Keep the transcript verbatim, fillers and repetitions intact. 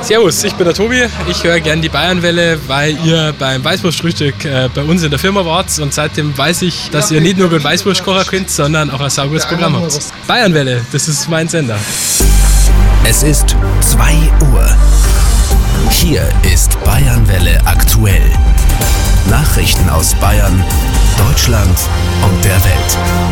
Servus, ich bin der Tobi. Ich höre gern die Bayernwelle, weil ihr beim Weißwurstfrühstück äh, bei uns in der Firma wart. Und seitdem weiß ich, dass ihr nicht nur beim Weißwurst kochen könnt, sondern auch ein saugutes Programm habt. Bayernwelle, das ist mein Sender. Es ist zwei Uhr. Hier ist Bayernwelle aktuell. Nachrichten aus Bayern, Deutschland und der Welt.